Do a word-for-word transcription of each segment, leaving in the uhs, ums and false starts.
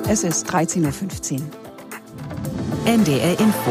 Es ist dreizehn Uhr fünfzehn. N D R Info.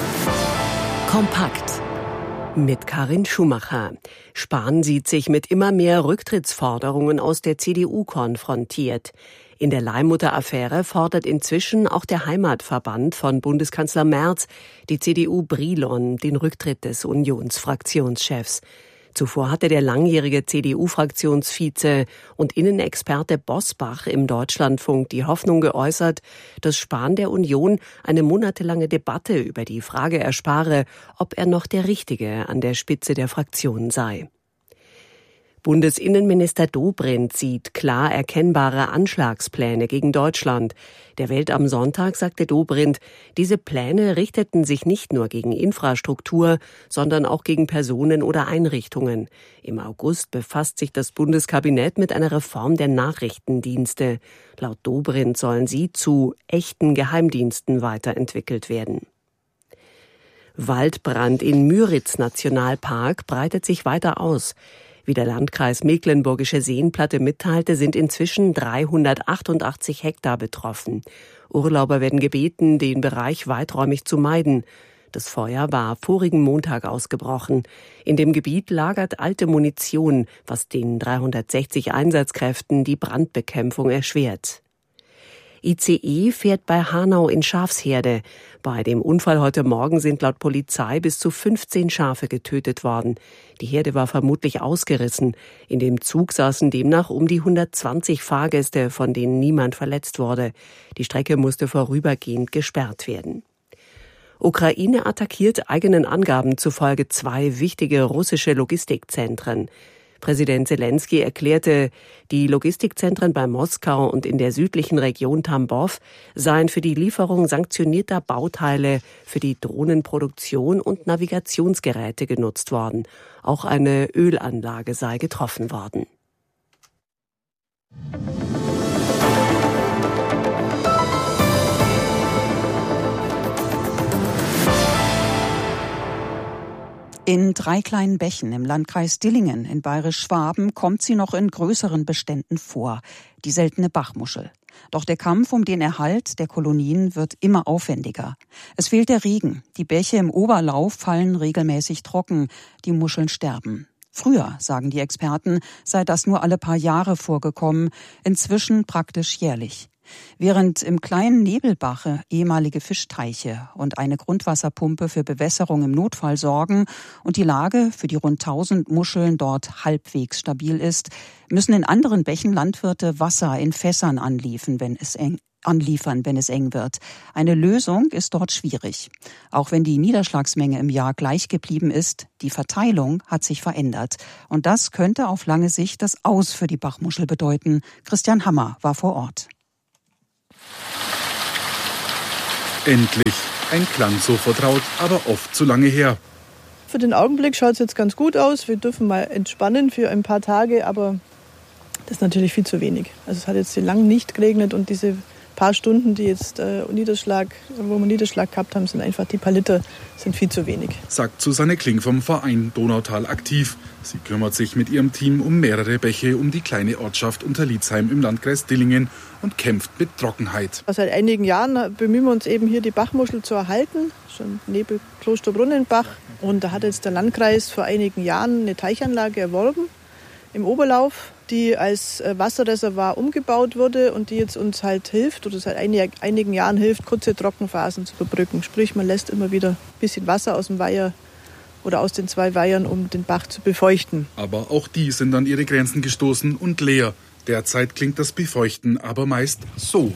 Kompakt. Mit Karin Schumacher. Spahn sieht sich mit immer mehr Rücktrittsforderungen aus der C D U konfrontiert. In der Leihmutter-Affäre fordert inzwischen auch der Heimatverband von Bundeskanzler Merz, die C D U Brilon, den Rücktritt des Unionsfraktionschefs. Zuvor hatte der langjährige C D U-Fraktionsvize und Innenexperte Bosbach im Deutschlandfunk die Hoffnung geäußert, dass Spahn der Union eine monatelange Debatte über die Frage erspare, ob er noch der Richtige an der Spitze der Fraktion sei. Bundesinnenminister Dobrindt sieht klar erkennbare Anschlagspläne gegen Deutschland. Der Welt am Sonntag sagte Dobrindt, diese Pläne richteten sich nicht nur gegen Infrastruktur, sondern auch gegen Personen oder Einrichtungen. Im August befasst sich das Bundeskabinett mit einer Reform der Nachrichtendienste. Laut Dobrindt sollen sie zu echten Geheimdiensten weiterentwickelt werden. Waldbrand in Müritz-Nationalpark breitet sich weiter aus. Wie der Landkreis Mecklenburgische Seenplatte mitteilte, sind inzwischen dreihundertachtundachtzig Hektar betroffen. Urlauber werden gebeten, den Bereich weiträumig zu meiden. Das Feuer war vorigen Montag ausgebrochen. In dem Gebiet lagert alte Munition, was den dreihundertsechzig Einsatzkräften die Brandbekämpfung erschwert. I C E fährt bei Hanau in Schafsherde. Bei dem Unfall heute Morgen sind laut Polizei bis zu fünfzehn Schafe getötet worden. Die Herde war vermutlich ausgerissen. In dem Zug saßen demnach um die hundertzwanzig Fahrgäste, von denen niemand verletzt wurde. Die Strecke musste vorübergehend gesperrt werden. Ukraine attackiert eigenen Angaben zufolge zwei wichtige russische Logistikzentren. Präsident Selenskyj erklärte, die Logistikzentren bei Moskau und in der südlichen Region Tambov seien für die Lieferung sanktionierter Bauteile für die Drohnenproduktion und Navigationsgeräte genutzt worden. Auch eine Ölanlage sei getroffen worden. In drei kleinen Bächen im Landkreis Dillingen in Bayerisch-Schwaben kommt sie noch in größeren Beständen vor, die seltene Bachmuschel. Doch der Kampf um den Erhalt der Kolonien wird immer aufwendiger. Es fehlt der Regen, die Bäche im Oberlauf fallen regelmäßig trocken, die Muscheln sterben. Früher, sagen die Experten, sei das nur alle paar Jahre vorgekommen, inzwischen praktisch jährlich. Während im kleinen Nebelbache ehemalige Fischteiche und eine Grundwasserpumpe für Bewässerung im Notfall sorgen und die Lage für die rund tausend Muscheln dort halbwegs stabil ist, müssen in anderen Bächen Landwirte Wasser in Fässern anliefern, wenn es eng anliefern, wenn es eng wird. Eine Lösung ist dort schwierig. Auch wenn die Niederschlagsmenge im Jahr gleich geblieben ist, die Verteilung hat sich verändert. Und das könnte auf lange Sicht das Aus für die Bachmuschel bedeuten. Christian Hammer war vor Ort. Endlich. Ein Klang so vertraut, aber oft zu lange her. Für den Augenblick schaut es jetzt ganz gut aus. Wir dürfen mal entspannen für ein paar Tage, aber das ist natürlich viel zu wenig. Also es hat jetzt lange nicht geregnet und diese paar Stunden, die jetzt äh, Niederschlag, wo wir Niederschlag gehabt haben, sind einfach die paar Liter, sind viel zu wenig. Sagt Susanne Kling vom Verein Donautal aktiv. Sie kümmert sich mit ihrem Team um mehrere Bäche um die kleine Ortschaft Unterlietzheim im Landkreis Dillingen und kämpft mit Trockenheit. Seit einigen Jahren bemühen wir uns eben hier die Bachmuschel zu erhalten, schon neben Klosterbrunnenbach. Und da hat jetzt der Landkreis vor einigen Jahren eine Teichanlage erworben im Oberlauf, die als Wasserreservoir umgebaut wurde und die jetzt uns halt hilft oder seit einigen Jahren hilft, kurze Trockenphasen zu überbrücken. Sprich, man lässt immer wieder ein bisschen Wasser aus dem Weiher oder aus den zwei Weihern, um den Bach zu befeuchten. Aber auch die sind an ihre Grenzen gestoßen und leer. Derzeit klingt das Befeuchten aber meist so.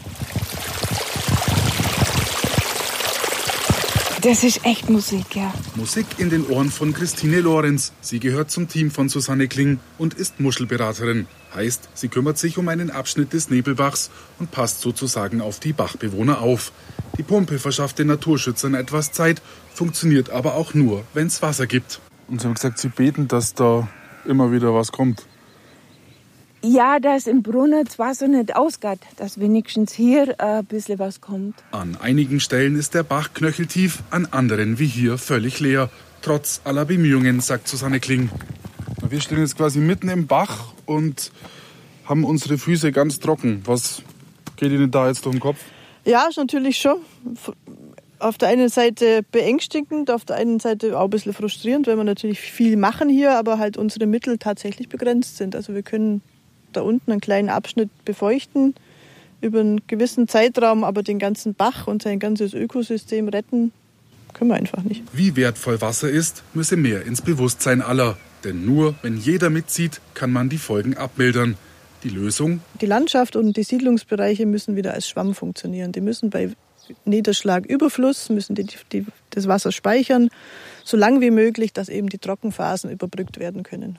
Das ist echt Musik, ja. Musik in den Ohren von Christine Lorenz. Sie gehört zum Team von Susanne Kling und ist Muschelberaterin. Heißt, sie kümmert sich um einen Abschnitt des Nebelbachs und passt sozusagen auf die Bachbewohner auf. Die Pumpe verschafft den Naturschützern etwas Zeit, funktioniert aber auch nur, wenn es Wasser gibt. Und sie haben gesagt, sie beten, dass da immer wieder was kommt. Ja, dass im Brunnen das Wasser nicht ausgeht, dass wenigstens hier ein bisschen was kommt. An einigen Stellen ist der Bach knöcheltief, an anderen wie hier völlig leer. Trotz aller Bemühungen, sagt Susanne Kling. Wir stehen jetzt quasi mitten im Bach und haben unsere Füße ganz trocken, was Geht Ihnen da jetzt durch den Kopf? Ja, ist natürlich schon. Auf der einen Seite beängstigend, auf der einen Seite auch ein bisschen frustrierend, weil wir natürlich viel machen hier, aber halt unsere Mittel tatsächlich begrenzt sind. Also wir können da unten einen kleinen Abschnitt befeuchten über einen gewissen Zeitraum, aber den ganzen Bach und sein ganzes Ökosystem retten können wir einfach nicht. Wie wertvoll Wasser ist, müsse mehr ins Bewusstsein aller. Denn nur wenn jeder mitzieht, kann man die Folgen abmildern. Die Lösung? Die Landschaft und die Siedlungsbereiche müssen wieder als Schwamm funktionieren. Die müssen bei Niederschlagüberfluss, müssen die, die, das Wasser speichern, so lang wie möglich, dass eben die Trockenphasen überbrückt werden können.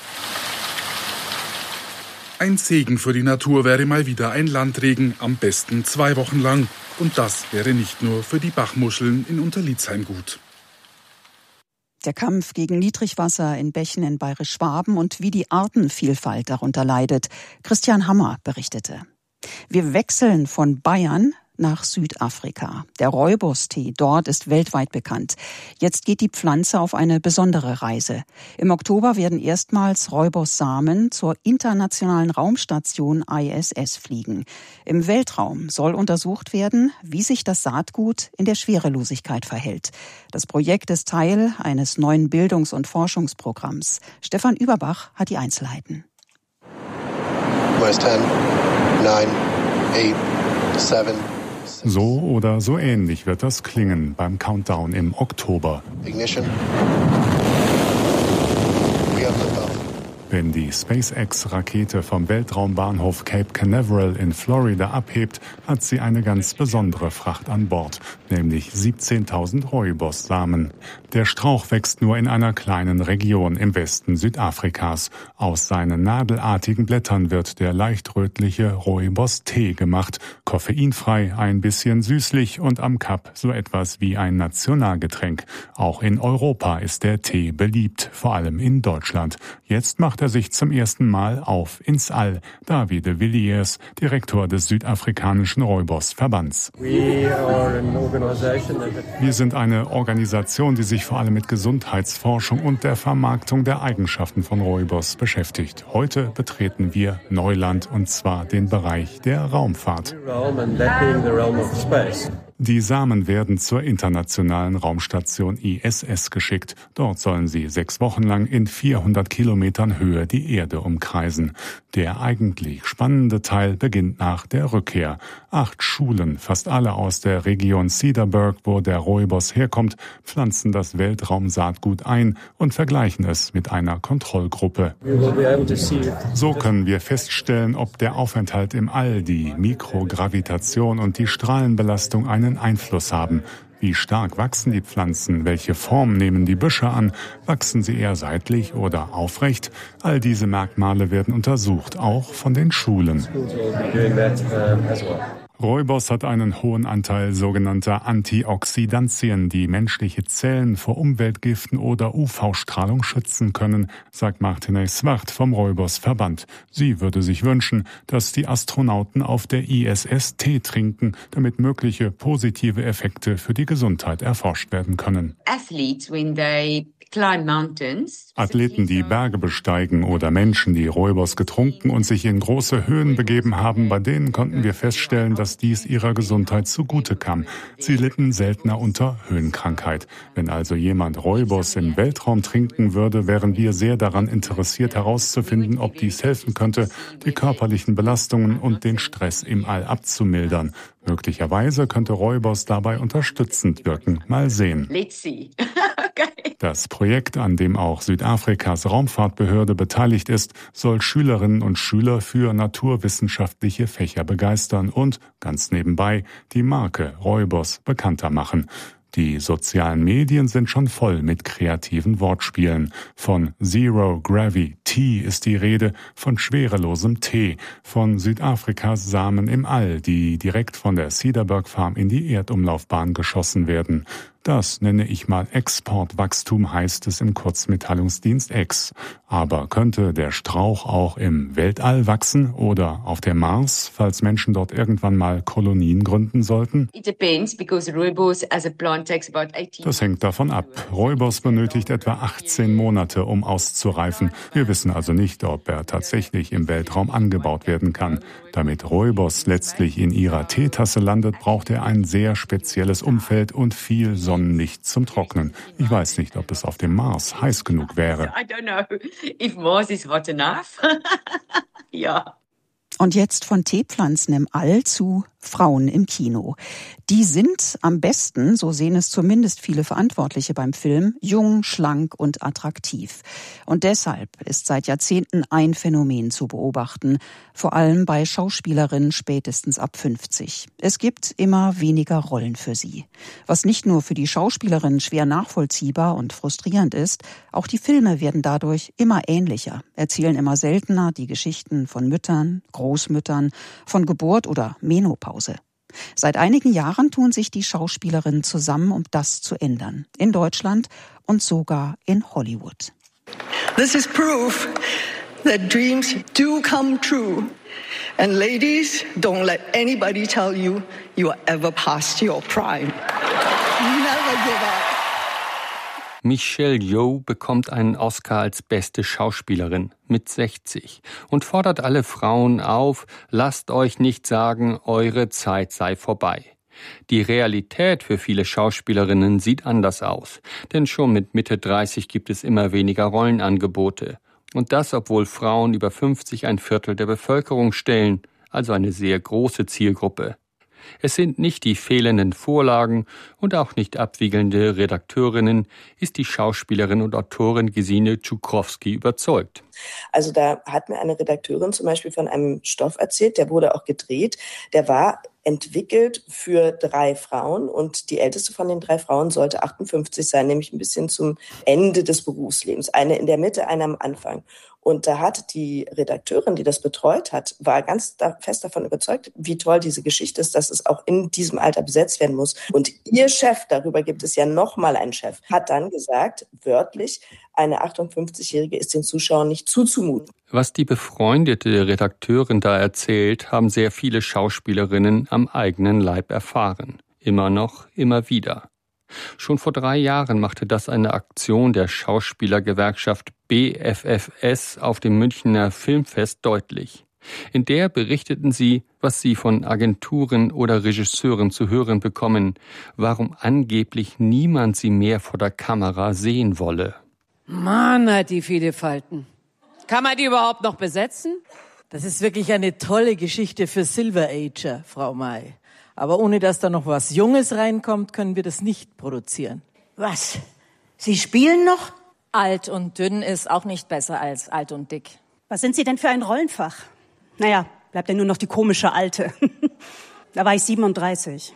Ein Segen für die Natur wäre mal wieder ein Landregen, am besten zwei Wochen lang. Und das wäre nicht nur für die Bachmuscheln in Unterlietzheim gut. Der Kampf gegen Niedrigwasser in Bächen in Bayerisch-Schwaben und wie die Artenvielfalt darunter leidet. Christian Hammer berichtete. Wir wechseln von Bayern nach Südafrika. Der Rooibos-Tee dort ist weltweit bekannt. Jetzt geht die Pflanze auf eine besondere Reise. Im Oktober werden erstmals Rooibos-Samen zur internationalen Raumstation I S S fliegen. Im Weltraum soll untersucht werden, wie sich das Saatgut in der Schwerelosigkeit verhält. Das Projekt ist Teil eines neuen Bildungs- und Forschungsprogramms. Stefan Überbach hat die Einzelheiten. zehn, neun, acht, sieben So oder so ähnlich wird das klingen beim Countdown im Oktober. Ignition. We have liftoff. Wenn die SpaceX-Rakete vom Weltraumbahnhof Cape Canaveral in Florida abhebt, hat sie eine ganz besondere Fracht an Bord, nämlich siebzehntausend Rooibos-Samen. Der Strauch wächst nur in einer kleinen Region im Westen Südafrikas. Aus seinen nadelartigen Blättern wird der leicht rötliche Rooibos-Tee gemacht, koffeinfrei, ein bisschen süßlich und am Kap so etwas wie ein Nationalgetränk. Auch in Europa ist der Tee beliebt, vor allem in Deutschland. Jetzt macht er sich zum ersten Mal auf ins All. David de Villiers, Direktor des südafrikanischen Rooibos-Verbands. Wir sind eine Organisation, die sich vor allem mit Gesundheitsforschung und der Vermarktung der Eigenschaften von Rooibos beschäftigt. Heute betreten wir Neuland, und zwar den Bereich der Raumfahrt. Die Samen werden zur internationalen Raumstation I S S geschickt. Dort sollen sie sechs Wochen lang in vierhundert Kilometern Höhe die Erde umkreisen. Der eigentlich spannende Teil beginnt nach der Rückkehr. Acht Schulen, fast alle aus der Region Cedarburg, wo der Rooibos herkommt, pflanzen das Weltraumsaatgut ein und vergleichen es mit einer Kontrollgruppe. So können wir feststellen, ob der Aufenthalt im All, die Mikrogravitation und die Strahlenbelastung einen Einfluss haben. Wie stark wachsen die Pflanzen? Welche Form nehmen die Büsche an? Wachsen sie eher seitlich oder aufrecht? All diese Merkmale werden untersucht, auch von den Schulen. Rooibos hat einen hohen Anteil sogenannter Antioxidantien, die menschliche Zellen vor Umweltgiften oder U V-Strahlung schützen können, sagt Martine Swart vom Rooibos-Verband. Sie würde sich wünschen, dass die Astronauten auf der I S S Tee trinken, damit mögliche positive Effekte für die Gesundheit erforscht werden können. Athletes, when they climb mountains, Athleten, die Berge besteigen, oder Menschen, die Rooibos getrunken und sich in große Höhen begeben haben, bei denen konnten wir feststellen, dass dies ihrer Gesundheit zugute kam. Sie litten seltener unter Höhenkrankheit. Wenn also jemand Rooibos im Weltraum trinken würde, wären wir sehr daran interessiert herauszufinden, ob dies helfen könnte, die körperlichen Belastungen und den Stress im All abzumildern. Möglicherweise könnte Rooibos dabei unterstützend wirken. Mal sehen. Let's see. Das Projekt, an dem auch Südafrikas Raumfahrtbehörde beteiligt ist, soll Schülerinnen und Schüler für naturwissenschaftliche Fächer begeistern und, ganz nebenbei, die Marke Rooibos bekannter machen. Die sozialen Medien sind schon voll mit kreativen Wortspielen. Von Zero Gravity ist die Rede, von schwerelosem Tee, von Südafrikas Samen im All, die direkt von der Cedarburg Farm in die Erdumlaufbahn geschossen werden. Das nenne ich mal Exportwachstum, heißt es im Kurzmitteilungsdienst X. Aber könnte der Strauch auch im Weltall wachsen oder auf dem Mars, falls Menschen dort irgendwann mal Kolonien gründen sollten? Das hängt davon ab. Rooibos benötigt etwa achtzehn Monate, um auszureifen. Wir wissen also nicht, ob er tatsächlich im Weltraum angebaut werden kann. Damit Rooibos letztlich in ihrer Teetasse landet, braucht er ein sehr spezielles Umfeld und viel Sonnenlicht zum Trocknen. Ich weiß nicht, ob es auf dem Mars heiß genug wäre. I don't know if Mars is hot enough. Ja. Und jetzt von Teepflanzen im All zu Frauen im Kino. Die sind am besten, so sehen es zumindest viele Verantwortliche beim Film, jung, schlank und attraktiv. Und deshalb ist seit Jahrzehnten ein Phänomen zu beobachten, vor allem bei Schauspielerinnen spätestens ab fünfzig. Es gibt immer weniger Rollen für sie. Was nicht nur für die Schauspielerinnen schwer nachvollziehbar und frustrierend ist, auch die Filme werden dadurch immer ähnlicher, erzählen immer seltener die Geschichten von Müttern, Großmüttern, von Geburt oder Menopause. Seit einigen Jahren tun sich die Schauspielerinnen zusammen, um das zu ändern. In Deutschland und sogar in Hollywood. This is proof that dreams do come true. And ladies, don't let anybody tell you you are ever past your prime. Never give up. Michelle Yeoh bekommt einen Oscar als beste Schauspielerin mit sechzig und fordert alle Frauen auf, lasst euch nicht sagen, eure Zeit sei vorbei. Die Realität für viele Schauspielerinnen sieht anders aus, denn schon mit Mitte dreißig gibt es immer weniger Rollenangebote. Und das, obwohl Frauen über fünfzig ein Viertel der Bevölkerung stellen, also eine sehr große Zielgruppe. Es sind nicht die fehlenden Vorlagen und auch nicht abwiegelnde Redakteurinnen, ist die Schauspielerin und Autorin Gesine Tschukrowski überzeugt. Also da hat mir eine Redakteurin zum Beispiel von einem Stoff erzählt, der wurde auch gedreht, der war entwickelt für drei Frauen und die älteste von den drei Frauen sollte achtundfünfzig sein, nämlich ein bisschen zum Ende des Berufslebens. Eine in der Mitte, eine am Anfang. Und da hat die Redakteurin, die das betreut hat, war ganz fest davon überzeugt, wie toll diese Geschichte ist, dass es auch in diesem Alter besetzt werden muss. Und ihr Chef, darüber gibt es ja nochmal einen Chef, hat dann gesagt, wörtlich, eine achtundfünfzigjährige ist den Zuschauern nicht zuzumuten. Was die befreundete Redakteurin da erzählt, haben sehr viele Schauspielerinnen am eigenen Leib erfahren. Immer noch, immer wieder. Schon vor drei Jahren machte das eine Aktion der Schauspielergewerkschaft B F F S auf dem Münchner Filmfest deutlich. In der berichteten sie, was sie von Agenturen oder Regisseuren zu hören bekommen, warum angeblich niemand sie mehr vor der Kamera sehen wolle. Mann, hat die viele Falten. Kann man die überhaupt noch besetzen? Das ist wirklich eine tolle Geschichte für Silver Ager, Frau May. Aber ohne dass da noch was Junges reinkommt, können wir das nicht produzieren. Was? Sie spielen noch? Alt und dünn ist auch nicht besser als alt und dick. Was sind Sie denn für ein Rollenfach? Naja, bleibt ja nur noch die komische Alte. Da war ich siebenunddreißig.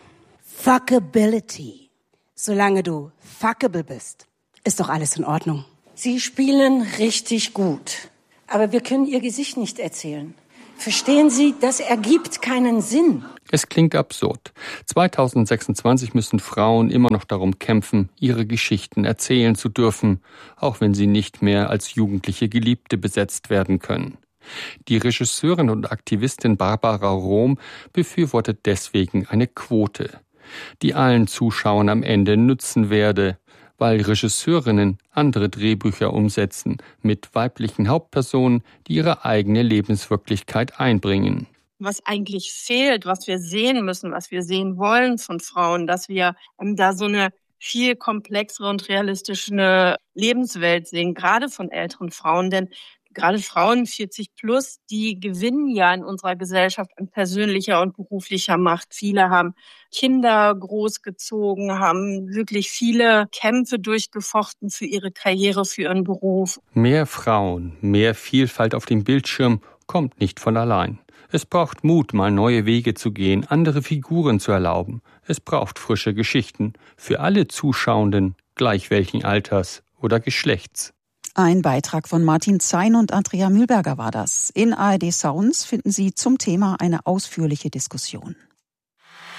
Fuckability. Solange du fuckable bist, ist doch alles in Ordnung. Sie spielen richtig gut. Aber wir können Ihr Gesicht nicht erzählen. Verstehen Sie, das ergibt keinen Sinn. Es klingt absurd. zweitausendsechsundzwanzig müssen Frauen immer noch darum kämpfen, ihre Geschichten erzählen zu dürfen, auch wenn sie nicht mehr als jugendliche Geliebte besetzt werden können. Die Regisseurin und Aktivistin Barbara Rohm befürwortet deswegen eine Quote, die allen Zuschauern am Ende nützen werde, weil Regisseurinnen andere Drehbücher umsetzen mit weiblichen Hauptpersonen, die ihre eigene Lebenswirklichkeit einbringen. Was eigentlich fehlt, was wir sehen müssen, was wir sehen wollen von Frauen, dass wir ähm, da so eine viel komplexere und realistische Lebenswelt sehen, gerade von älteren Frauen, denn gerade Frauen vierzig plus, die gewinnen ja in unserer Gesellschaft an persönlicher und beruflicher Macht. Viele haben Kinder großgezogen, haben wirklich viele Kämpfe durchgefochten für ihre Karriere, für ihren Beruf. Mehr Frauen, mehr Vielfalt auf dem Bildschirm kommt nicht von allein. Es braucht Mut, mal neue Wege zu gehen, andere Figuren zu erlauben. Es braucht frische Geschichten für alle Zuschauenden, gleich welchen Alters oder Geschlechts. Ein Beitrag von Martin Zein und Andrea Mühlberger war das. In A R D Sounds finden Sie zum Thema eine ausführliche Diskussion.